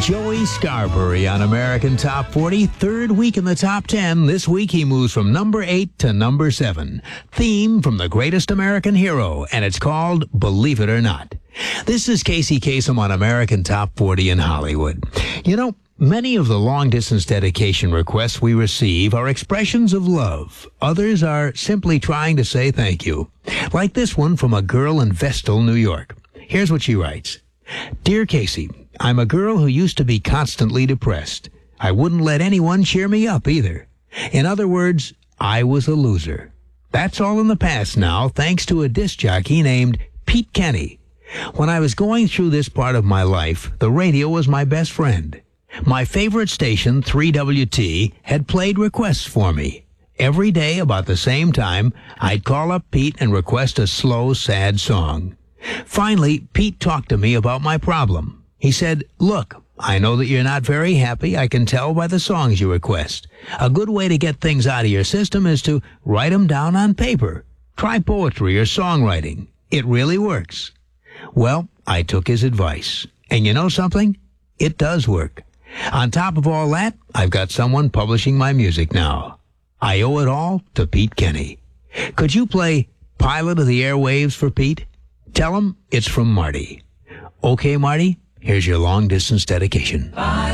Joey Scarberry on American Top 40, third week in the top 10. This week he moves from number 8 to number 7. Theme from The Greatest American Hero, and it's called Believe It or Not. This is Casey Kasem on American Top 40 in Hollywood. You know, many of the long-distance dedication requests we receive are expressions of love. Others are simply trying to say thank you. Like this one from a girl in Vestal, New York. Here's what she writes. Dear Casey, I'm a girl who used to be constantly depressed. I wouldn't let anyone cheer me up either. In other words, I was a loser. That's all in the past now, thanks to a disc jockey named Pete Kenny. When I was going through this part of my life, the radio was my best friend. My favorite station, 3WT, had played requests for me. Every day about the same time, I'd call up Pete and request a slow, sad song. Finally, Pete talked to me about my problem. He said, look, I know that you're not very happy. I can tell by the songs you request. A good way to get things out of your system is to write them down on paper. Try poetry or songwriting. It really works. Well, I took his advice. And you know something? It does work. On top of all that, I've got someone publishing my music now. I owe it all to Pete Kenny. Could you play Pilot of the Airwaves for Pete? Tell him it's from Marty. Okay, Marty, here's your long-distance dedication.